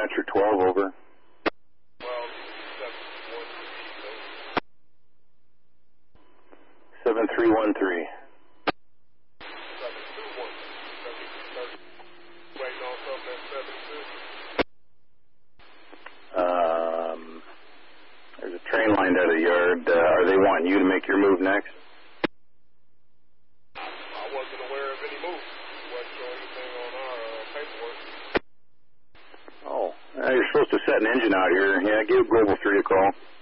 dispatcher 12, over. 7313. There's a train lined out of the yard. Are they wanting you to make your move next? I wasn't aware of any move. Wasn't showing anything on our paperwork. Oh, you're supposed to set an engine out here. Yeah, give Global 3 a call.